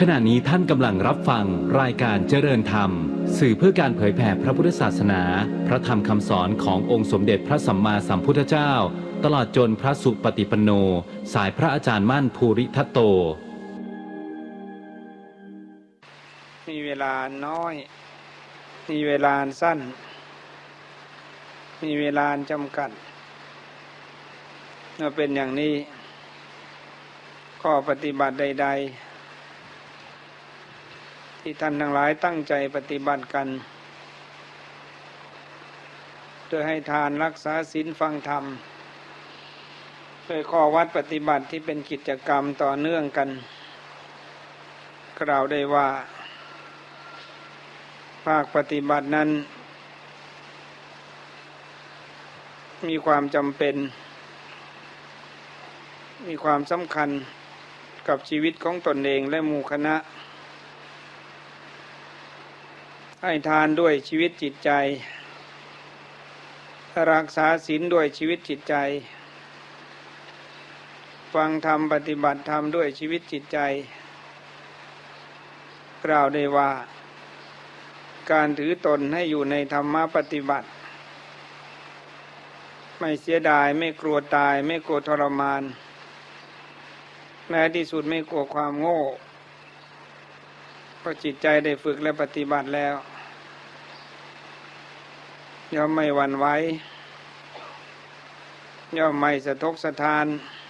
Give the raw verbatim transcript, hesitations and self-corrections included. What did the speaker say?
ขณะนี้ท่านกำลังรับฟังรายการเจริญธรรมสื่อเพื่อการเผยแผ่พระพุทธศาสนาพระธรรมคำสอนขององค์สมเด็จพระสัมมาสัมพุทธเจ้าตลอดจนพระสุปฏิปันโนสายพระอาจารย์มั่นภูริทัตโตมีเวลาน้อยมีเวลาสั้นมีเวลาจำกัดเมื่อเป็นอย่างนี้ข้อปฏิบัติใดๆที่ท่านทั้งหลายตั้งใจปฏิบัติกันเพื่อให้ทานรักษาศีลฟังธรรมโดยข้อวัดปฏิบัติที่เป็นกิจกรรมต่อเนื่องกันกล่าวได้ว่าภาคปฏิบัตินั้นมีความจำเป็นมีความสำคัญกับชีวิตของตนเองและหมู่คณะให้ทานด้วยชีวิตจิตใจรักษาศีลด้วยชีวิตจิตใจฟังธรรมปฏิบัติธรรมด้วยชีวิตจิตใจกล่าวได้ว่าการถือตนให้อยู่ในธรรมปฏิบัติไม่เสียดายไม่กลัวตายไม่กลัวทรมานแม้ที่สุดไม่กลัวความโง่เพราะจิตใจได้ฝึกและปฏิบัติแล้วย่อมไม่หวั่นไหวย่อมไม่สะทกสะท้าน